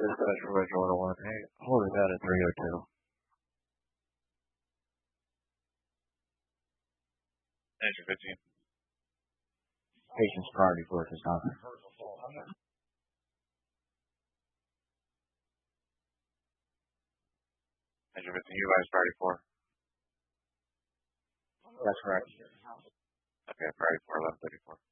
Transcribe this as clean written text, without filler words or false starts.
Dispatch for Metro 101. Hey, holding that at 302. Engine 15. Patient's priority for this time. Engine 15, you guys priority 4. That's correct. Okay, priority 4, 1134.